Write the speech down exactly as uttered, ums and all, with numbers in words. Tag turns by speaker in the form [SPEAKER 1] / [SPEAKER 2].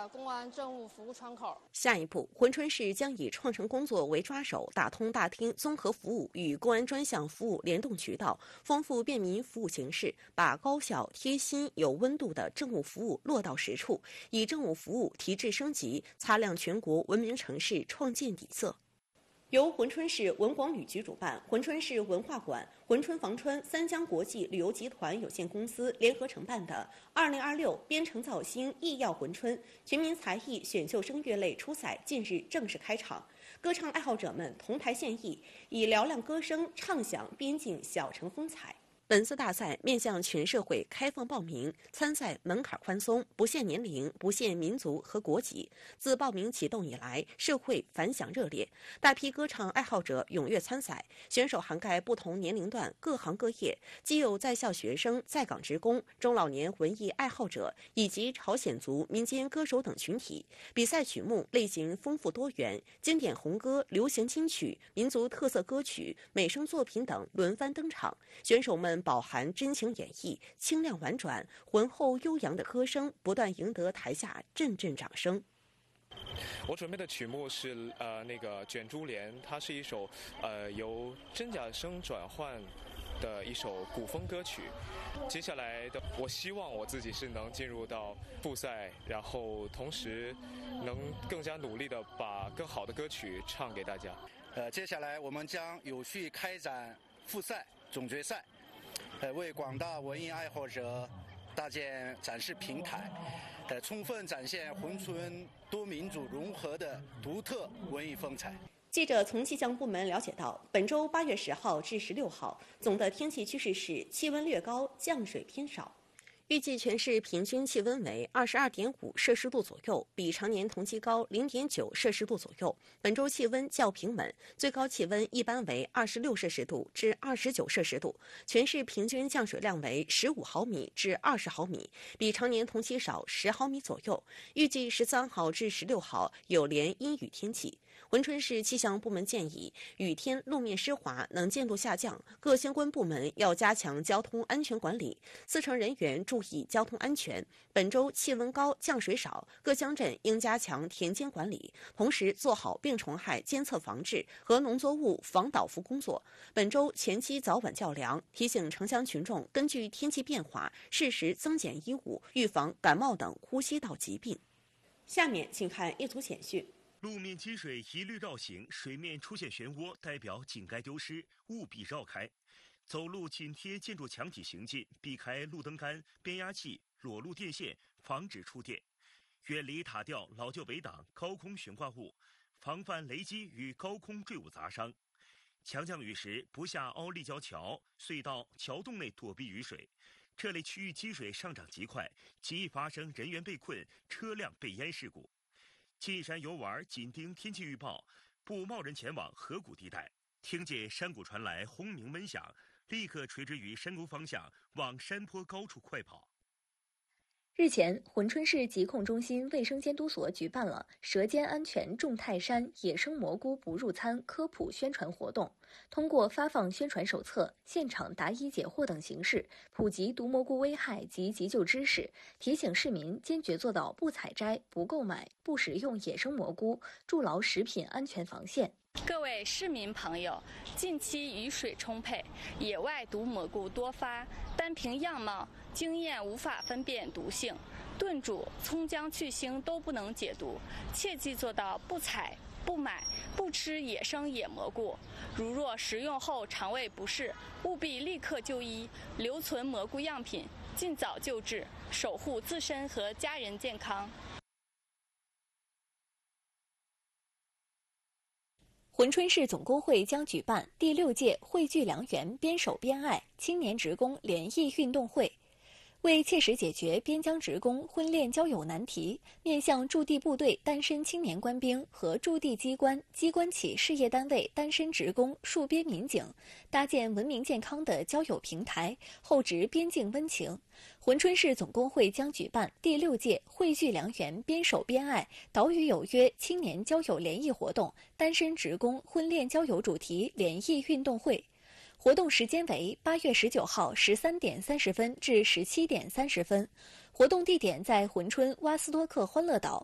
[SPEAKER 1] 的公安政务服务窗口。
[SPEAKER 2] 下一步，珲春市将以创城工作为抓手，打通大厅综合服务与公安专项服务联动渠道，丰富便民服务形式，把高效、贴心、有温度的政务服务落到实处，以政务服务提质升级，擦亮全国文明城市创建底色。由珲春市文广旅局主办，珲春市文化馆、珲春房川三江国际旅游集团有限公司联合承办的二零二六边城造星艺耀珲春全民才艺选秀声乐类初赛近日正式开场，歌唱爱好者们同台献艺，以嘹亮歌声唱响边境小城风采。本次大赛面向全社会开放报名，参赛门槛宽松，不限年龄，不限民族和国籍。自报名启动以来，社会反响热烈，大批歌唱爱好者踊跃参赛。选手涵盖不同年龄段、各行各业，既有在校学生、在岗职工、中老年文艺爱好者以及朝鲜族民间歌手等群体。比赛曲目类型丰富多元，经典红歌、流行金曲、民族特色歌曲、美声作品等轮番登场。选手们饱含真情演绎，清亮婉转、浑厚悠扬的歌声不断赢得台下阵阵掌声。
[SPEAKER 3] 我准备的曲目是呃那个卷珠帘，它是一首呃由真假声转换的一首古风歌曲。接下来的，我希望我自己是能进入到复赛，然后同时能更加努力的把更好的歌曲唱给大家。
[SPEAKER 4] 呃，接下来我们将有序开展复赛、总决赛。呃，为广大文艺爱好者搭建展示平台，呃，充分展现珲春多民族融合的独特文艺风采。
[SPEAKER 2] 记者从气象部门了解到，本周八月十号至十六号，总的天气趋势是气温略高，降水偏少。预计全市平均气温为二十二点五摄氏度左右，比常年同期高零点九摄氏度左右。本周气温较平稳，最高气温一般为二十六摄氏度至二十九摄氏度，全市平均降水量为十五毫米至二十毫米，比常年同期少十毫米左右。预计十三号至十六号有连阴雨天气。珲春市气象部门建议，雨天路面湿滑，能见度下降，各相关部门要加强交通安全管理，司乘人员注意交通安全。本周气温高，降水少，各乡镇应加强田间管理，同时做好病虫害监测防治和农作物防倒伏工作。本周前期早晚较凉，提醒城乡群众根据天气变化，适时增减衣物，预防感冒等呼吸道疾病。下面请看一组简讯。
[SPEAKER 5] 路面积水一律绕行，水面出现漩涡代表井盖丢失，务必绕开。走路紧贴建筑墙体行进，避开路灯杆、变压器、裸露电线，防止触电。远离塔吊、老旧围挡、高空悬挂物，防范雷击与高空坠物砸伤。强降雨时不下凹立交桥、隧道、桥洞内躲避雨水。这类区域积水上涨极快，极易发生人员被困、车辆被淹事故。进山游玩紧盯天气预报，不贸然前往河谷地带。听见山谷传来轰鸣闷响，立刻垂直于山沟方向往山坡高处快跑。
[SPEAKER 6] 日前，珲春市疾控中心卫生监督所举办了舌尖安全种泰山野生蘑菇不入餐科普宣传活动，通过发放宣传手册、现场答疑解惑等形式，普及毒蘑菇危害及急救知识，提醒市民坚决做到不采摘、不购买、不食用野生蘑菇，筑牢食品安全防线。
[SPEAKER 7] 各位市民朋友，近期雨水充沛，野外毒蘑菇多发，单凭样貌、经验无法分辨毒性，炖煮、葱姜去腥都不能解毒，切记做到不采、不买、不吃野生野蘑菇。如若食用后肠胃不适，务必立刻就医，留存蘑菇样品，尽早救治，守护自身和家人健康。
[SPEAKER 6] 珲春市总工会将举办第六届汇聚良缘、边守边爱青年职工联谊运动会。为切实解决边疆职工婚恋交友难题，面向驻地部队单身青年官兵和驻地机关、机关企事业单位单身职工戍边民警，搭建文明健康的交友平台，厚植边境温情。珲春市总工会将举办第六届汇聚良缘、边守边爱岛屿有约青年交友联谊活动单身职工婚恋交友主题联谊运动会。活动时间为八月十九号十三点三十分至十七点三十分，活动地点在珲春洼斯多克欢乐岛，